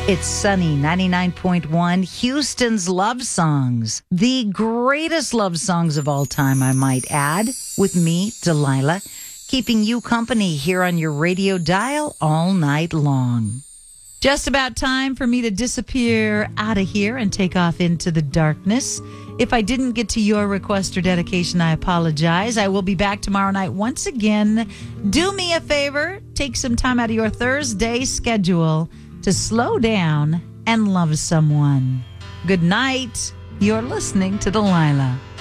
It's Sunny 99.1, Houston's love songs. The greatest love songs of all time, I might add, with me, Delilah, keeping you company here on your radio dial all night long. Just about time for me to disappear out of here and take off into the darkness. If I didn't get to your request or dedication, I apologize. I will be back tomorrow night once again. Do me a favor, take some time out of your Thursday schedule to slow down and love someone. Good night. You're listening to Delilah.